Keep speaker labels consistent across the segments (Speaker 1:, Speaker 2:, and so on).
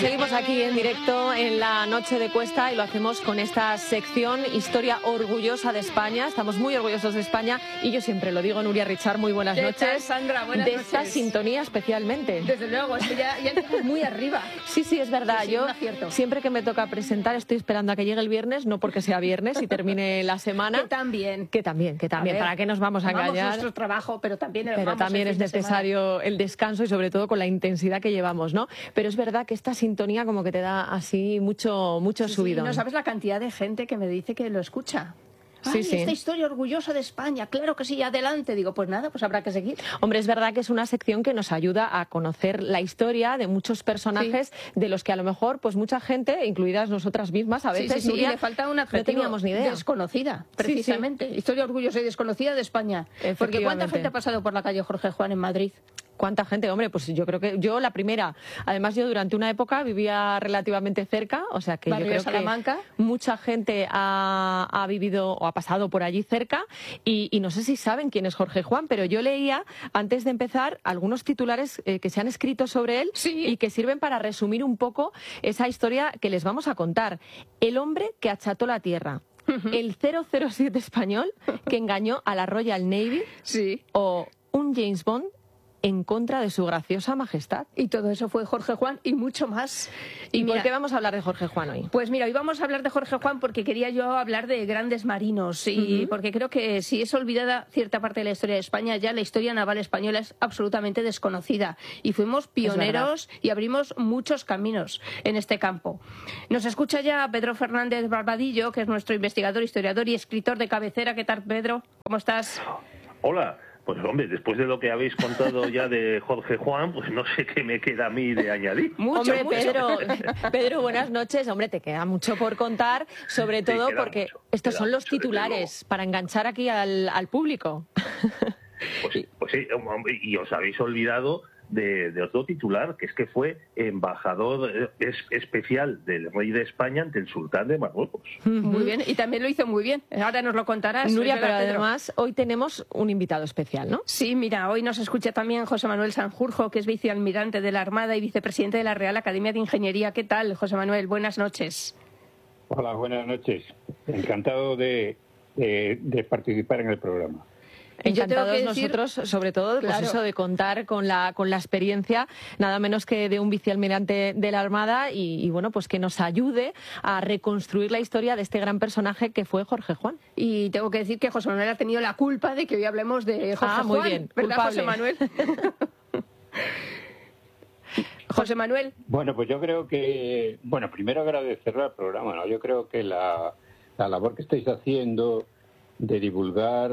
Speaker 1: Seguimos aquí en directo en la Noche de Cuesta y lo hacemos con esta sección Historia Orgullosa de España. Estamos muy orgullosos de España y yo siempre lo digo, Nuria Richard, muy buenas noches.
Speaker 2: ¿Qué tal, Sandra? Buenas noches.
Speaker 1: Esta sintonía especialmente.
Speaker 2: Desde luego, es que ya estamos muy arriba.
Speaker 1: Sí, es verdad.
Speaker 2: Sí,
Speaker 1: yo siempre que me toca presentar estoy esperando a que llegue el viernes, no porque sea viernes y termine la semana.
Speaker 2: Que
Speaker 1: también. ¿Para qué nos vamos a engañar?
Speaker 2: Nuestro trabajo, pero también
Speaker 1: es necesario el descanso y sobre todo con la intensidad que llevamos, ¿no? Pero es verdad que esta sintonía como que te da así mucho subidón.
Speaker 2: No sabes la cantidad de gente que me dice que lo escucha.
Speaker 1: Sí.
Speaker 2: Esta historia orgullosa de España, claro que sí, adelante. Digo, pues nada, pues habrá que seguir.
Speaker 1: Hombre, es verdad que es una sección que nos ayuda a conocer la historia de muchos personajes de los que a lo mejor, pues mucha gente, incluidas nosotras mismas, a veces
Speaker 2: y le falta un adjetivo,
Speaker 1: no teníamos ni idea.
Speaker 2: Desconocida, precisamente. Historia orgullosa y desconocida de España. Porque ¿cuánta gente ha pasado por la calle Jorge Juan en Madrid?
Speaker 1: ¿Cuánta gente? Hombre, pues yo creo que yo la primera. Además, yo durante una época vivía relativamente cerca, o sea que yo creo
Speaker 2: Salamanca.
Speaker 1: Que mucha gente ha vivido o ha pasado por allí cerca y no sé si saben quién es Jorge Juan, pero yo leía, antes de empezar, algunos titulares que se han escrito sobre él y que sirven para resumir un poco esa historia que les vamos a contar. El hombre que acható la tierra. El 007 español que engañó a la Royal Navy. O un James Bond en contra de su graciosa majestad.
Speaker 2: Y todo eso fue Jorge Juan y mucho más.
Speaker 1: ¿Y por qué vamos a hablar de Jorge Juan hoy?
Speaker 2: Pues mira, hoy vamos a hablar de Jorge Juan porque quería yo hablar de grandes marinos y porque creo que si es olvidada cierta parte de la historia de España, ya la historia naval española es absolutamente desconocida y fuimos pioneros y abrimos muchos caminos en este campo. Nos escucha ya Pedro Fernández Barbadillo, que es nuestro investigador, historiador y escritor de cabecera. ¿Qué tal, Pedro? ¿Cómo estás?
Speaker 3: Hola. Pues hombre, después de lo que habéis contado ya de Jorge Juan, pues no sé qué me queda a mí de añadir.
Speaker 2: Mucho.
Speaker 1: Pedro, buenas noches. Hombre, te queda mucho por contar, sobre todo porque estos son los titulares para enganchar aquí al público.
Speaker 3: Pues sí, y os habéis olvidado de otro titular, que es que fue embajador especial del rey de España ante el sultán de Marruecos.
Speaker 2: Muy bien, y también lo hizo muy bien. Ahora nos lo contarás.
Speaker 1: Nuria, pero además hoy tenemos un invitado especial, ¿no?
Speaker 2: Sí, mira, hoy nos escucha también José Manuel Sanjurjo, que es vicealmirante de la Armada y vicepresidente de la Real Academia de Ingeniería. ¿Qué tal, José Manuel? Buenas noches.
Speaker 4: Hola, buenas noches. Encantado de participar en el programa.
Speaker 1: Encantados nosotros, sobre todo, pues eso de contar con la experiencia, nada menos que de un vicealmirante de la Armada y bueno, pues que nos ayude a reconstruir la historia de este gran personaje que fue Jorge Juan.
Speaker 2: Y tengo que decir que José Manuel ha tenido la culpa de que hoy hablemos de Jorge Juan.
Speaker 1: Muy bien,
Speaker 2: ¿verdad,
Speaker 1: culpable.
Speaker 2: José Manuel? José Manuel.
Speaker 4: Bueno, pues yo creo que, primero agradecer al programa, ¿no? Yo creo que la labor que estáis haciendo de divulgar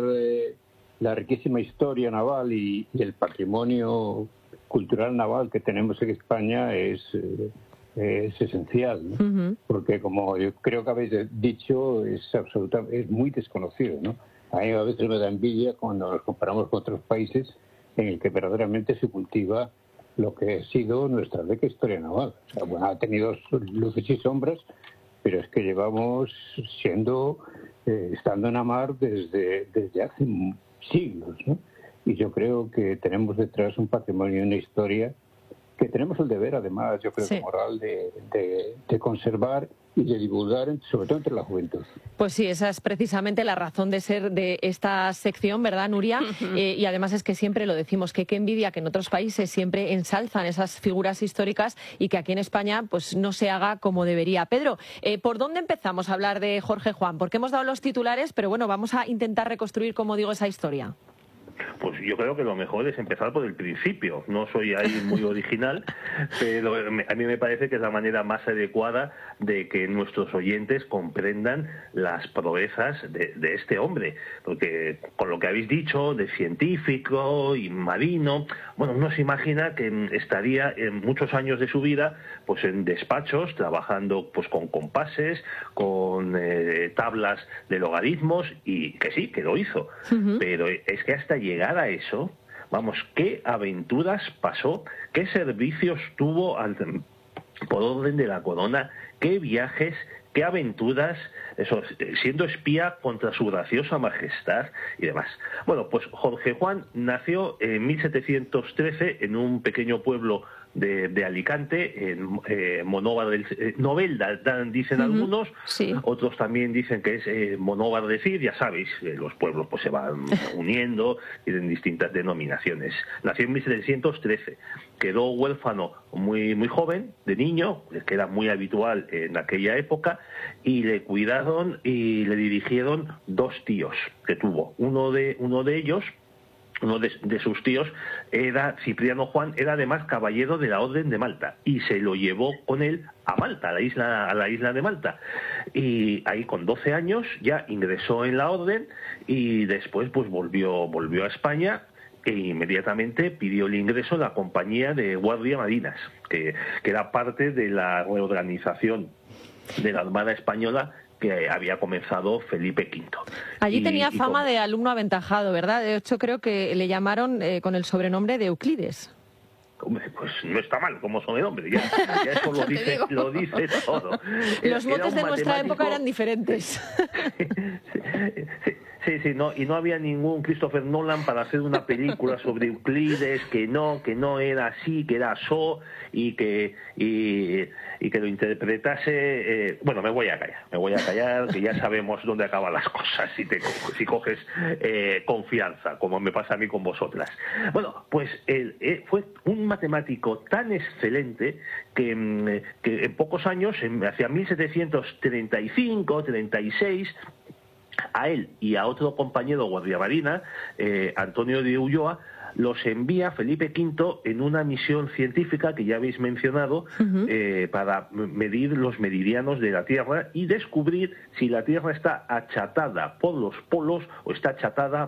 Speaker 4: la riquísima historia naval y el patrimonio cultural naval que tenemos en España es esencial, ¿no? Porque como yo creo que habéis dicho, es muy desconocido, ¿no? A mí a veces me da envidia cuando nos comparamos con otros países en el que verdaderamente se cultiva lo que ha sido nuestra rica historia naval. O sea, bueno, ha tenido luces y sombras, pero es que llevamos estando en la mar desde hace siglos, ¿no? Y yo creo que tenemos detrás un patrimonio y una historia que tenemos el deber, además, yo creo que moral, de conservar y de divulgar, sobre todo entre la juventud.
Speaker 1: Pues sí, esa es precisamente la razón de ser de esta sección, ¿verdad, Nuria? Y además es que siempre lo decimos, que qué envidia que en otros países siempre ensalzan esas figuras históricas y que aquí en España pues no se haga como debería. Pedro, ¿por dónde empezamos a hablar de Jorge Juan? Porque hemos dado los titulares, pero bueno, vamos a intentar reconstruir, como digo, esa historia.
Speaker 3: Pues yo creo que lo mejor es empezar por el principio. No soy ahí muy original, pero a mí me parece que es la manera más adecuada de que nuestros oyentes comprendan las proezas de este hombre. Porque con lo que habéis dicho de científico y marino, bueno, uno se imagina que estaría en muchos años de su vida pues en despachos, trabajando pues con compases, con tablas de logaritmos, y que sí, que lo hizo. Pero es que hasta llegar a eso, vamos, qué aventuras pasó, qué servicios tuvo por orden de la corona, qué viajes, qué aventuras, eso, siendo espía contra su graciosa majestad y demás. Bueno, pues Jorge Juan nació en 1713 en un pequeño pueblo de Alicante, Monóvar Novelda, dicen algunos,
Speaker 2: sí.
Speaker 3: Otros también dicen que es Monóvar de Cid, ya sabéis, los pueblos pues se van uniendo, tienen distintas denominaciones. Nació en 1713, quedó huérfano muy joven, de niño, que era muy habitual en aquella época, y le cuidaron y le dirigieron 2 tíos que tuvo. Uno de ellos, uno de sus tíos, era Cipriano Juan, era además caballero de la Orden de Malta, y se lo llevó con él a Malta, a la isla de Malta, y ahí con 12 años ya ingresó en la Orden, y después pues volvió a España, e inmediatamente pidió el ingreso en la Compañía de Guardia Marinas, que era parte de la reorganización de la Armada Española que había comenzado Felipe V.
Speaker 1: Allí tenía fama de alumno aventajado, ¿verdad? De hecho, creo que le llamaron con el sobrenombre de Euclides.
Speaker 3: Pues no está mal como sobrenombre, ya eso lo dice todo.
Speaker 1: Los motes de nuestra época eran diferentes.
Speaker 3: Sí, no, y no había ningún Christopher Nolan para hacer una película sobre Euclides, que no era así, que era so, y que lo interpretase. Bueno, me voy a callar, que ya sabemos dónde acaban las cosas si coges confianza, como me pasa a mí con vosotras. Bueno, pues fue un matemático tan excelente que en pocos años, hacia 1735, 36, a él y a otro compañero guardiamarina, Antonio de Ulloa, los envía Felipe V en una misión científica que ya habéis mencionado, para medir los meridianos de la Tierra y descubrir si la Tierra está achatada por los polos o está achatada